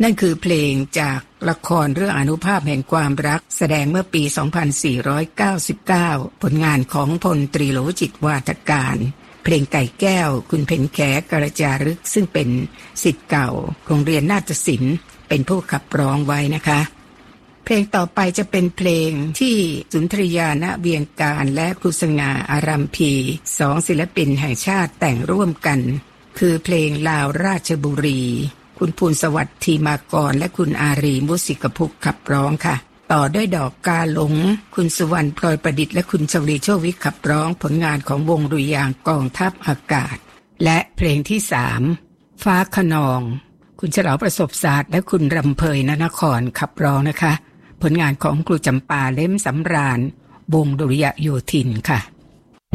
นั่นคือเพลงจากละครเรื่องอานุภาพแห่งความรักแสดงเมื่อปี 2499 ผลงานของพลตรีโลจิตวาทการเพลงไก่แก้วคุณเพ็ญแขกระจารึกซึ่งเป็นศิษย์เก่าโรงเรียนนาฏศิลป์เป็นผู้ขับร้องไว้นะคะเพลงต่อไปจะเป็นเพลงที่สุนทรียา ณ เวียงการและครูสง่า อารัมพีสองศิลปินแห่งชาติแต่งร่วมกันคือเพลงลาวราชบุรีคุณภูลสวัสดิ์ทีมากรและคุณอารีมุสิกภุขับร้องค่ะต่อด้วยดอกกาหลงคุณสุวรรณพลอยประดิษฐ์และคุณชวลีโชควิทย์ขับร้องผลงานของวงดุริยางค์กองทัพอากาศและเพลงที่3ฟ้าคะนองคุณเฉลาวประสบศาสตร์และคุณรำเพยนครขับร้องนะคะผลงานของครูจำปาเล้มสำราญวงดุริยโยธินค่ะ